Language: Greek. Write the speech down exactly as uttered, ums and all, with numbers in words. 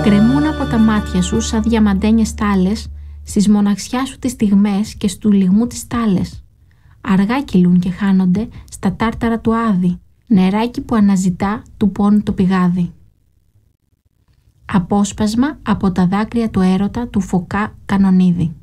Γκρεμούν από τα μάτια σου σαν διαμαντένιες στάλες, στις μοναξιά σου τις στιγμές και στου λιγμού τις στάλες. Αργά κυλούν και χάνονται στα τάρταρα του άδη, νεράκι που αναζητά του πόνου το πηγάδι. Απόσπασμα από τα δάκρυα του έρωτα του Φωκά Κανονίδη.